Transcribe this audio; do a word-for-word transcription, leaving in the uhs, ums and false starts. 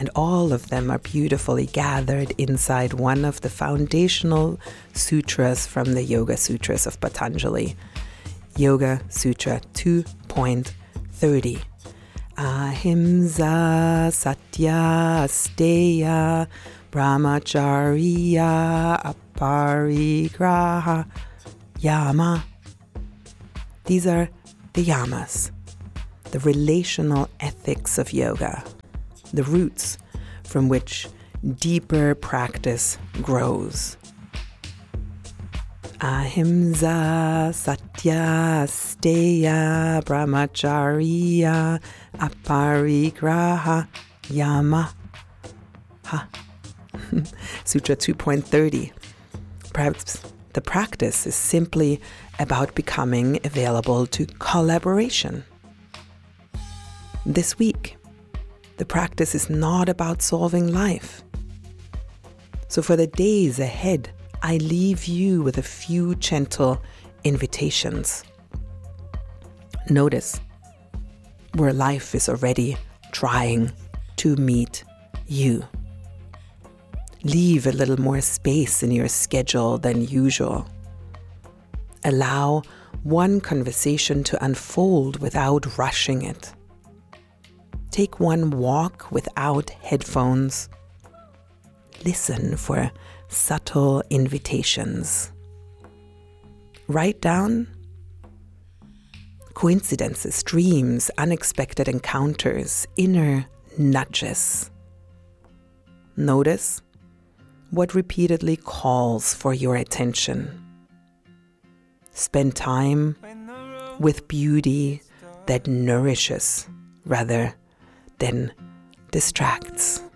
and all of them are beautifully gathered inside one of the foundational sutras from the Yoga Sutras of Patanjali, Yoga Sutra two point thirty. Ahimsa Satya Asteya Brahmacharya Aparigraha Yama. These are the yamas, the relational ethics of yoga, the roots from which deeper practice grows. Ahimsa Satya Asteya Brahmacharya Aparigraha Yama. Ha. Sutra two point thirty. Perhaps the practice is simply about becoming available to collaboration. This week, the practice is not about solving life. So for the days ahead, I leave you with a few gentle invitations. Notice where life is already trying to meet you. Leave a little more space in your schedule than usual. Allow one conversation to unfold without rushing it. Take one walk without headphones. Listen for subtle invitations. Write down coincidences, dreams, unexpected encounters, inner nudges. Notice what repeatedly calls for your attention. Spend time with beauty that nourishes rather than distracts.